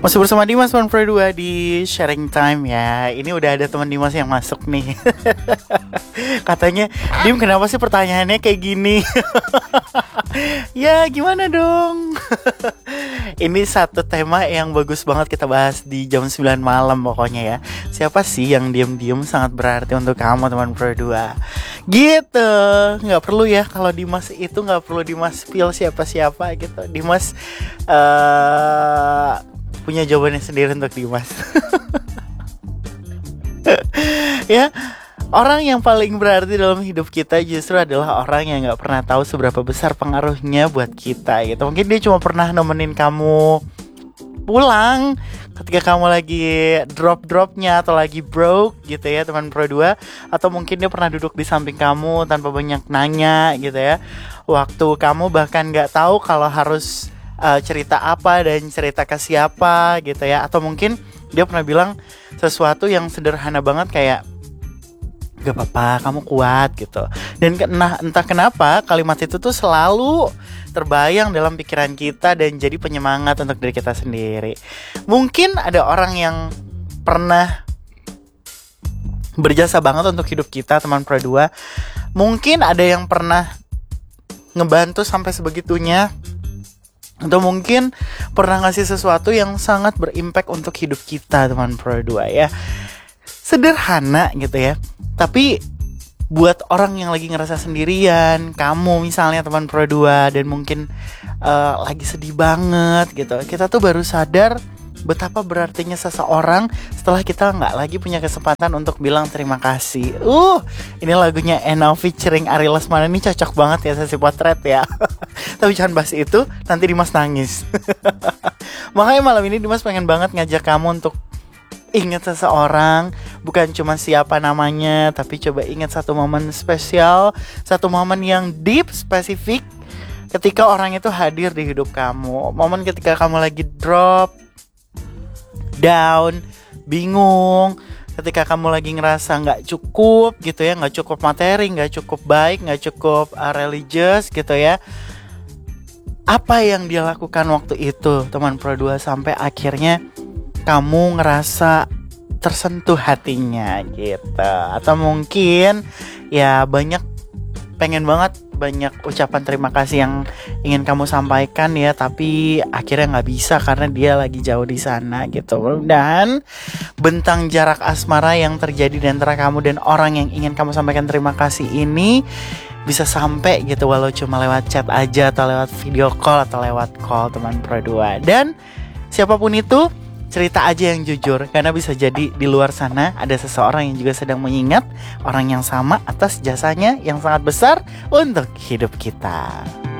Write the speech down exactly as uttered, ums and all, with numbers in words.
Masih bersama Dimas One Pro dua di Sharing Time ya. Ini udah ada teman Dimas yang masuk nih. Katanya, Dim kenapa sih pertanyaannya kayak gini? Ya gimana dong. Ini satu tema yang bagus banget kita bahas di jam sembilan malam pokoknya ya. Siapa sih yang diem-diem sangat berarti untuk kamu teman Pro dua? Gitu. Gak perlu ya, kalau Dimas itu gak perlu Dimas spill siapa-siapa gitu. Dimas uh, punya jawabannya sendiri untuk Dimas. Ya, orang yang paling berarti dalam hidup kita justru adalah orang yang gak pernah tahu seberapa besar pengaruhnya buat kita gitu. Mungkin dia cuma pernah nemenin kamu pulang ketika kamu lagi drop-dropnya atau lagi broke gitu ya teman Pro dua. Atau mungkin dia pernah duduk di samping kamu tanpa banyak nanya gitu ya. Waktu kamu bahkan gak tahu kalau harus uh, cerita apa dan cerita ke siapa gitu ya. Atau mungkin dia pernah bilang sesuatu yang sederhana banget kayak, gak apa-apa, kamu kuat gitu. Dan nah, entah kenapa kalimat itu tuh selalu terbayang dalam pikiran kita dan jadi penyemangat untuk diri kita sendiri. Mungkin ada orang yang pernah berjasa banget untuk hidup kita teman Pro dua. Mungkin ada yang pernah ngebantu sampai sebegitunya. Atau mungkin pernah ngasih sesuatu yang sangat berimpact untuk hidup kita teman Pro dua ya. Sederhana gitu ya, tapi buat orang yang lagi ngerasa sendirian, kamu misalnya teman Pro dua, dan mungkin uh, lagi sedih banget gitu, kita tuh baru sadar betapa berartinya seseorang setelah kita gak lagi punya kesempatan untuk bilang terima kasih. Uh, ini lagunya Eno featuring Ari Lesmana, ini cocok banget ya sesi potret ya. Tapi jangan bahas itu, nanti Dimas nangis. Makanya malam ini Dimas pengen banget ngajak kamu untuk ingat seseorang, bukan cuma siapa namanya, tapi coba ingat satu momen spesial, satu momen yang deep, spesifik ketika orang itu hadir di hidup kamu. Momen ketika kamu lagi drop, down, bingung, ketika kamu lagi ngerasa gak cukup gitu ya, gak cukup materi, gak cukup baik, gak cukup uh, religious gitu ya. Apa yang dia lakukan waktu itu teman Pro dua sampai akhirnya kamu ngerasa tersentuh hatinya gitu. Atau mungkin ya banyak, pengen banget banyak ucapan terima kasih yang ingin kamu sampaikan ya, tapi akhirnya gak bisa karena dia lagi jauh di sana gitu. Mudah-mudahan bentang jarak asmara yang terjadi di antara kamu dan orang yang ingin kamu sampaikan terima kasih ini bisa sampai gitu, walau cuma lewat chat aja, atau lewat video call, atau lewat call teman Pro dua. Dan siapapun itu, cerita aja yang jujur, karena bisa jadi di luar sana ada seseorang yang juga sedang mengingat orang yang sama atas jasanya yang sangat besar untuk hidup kita.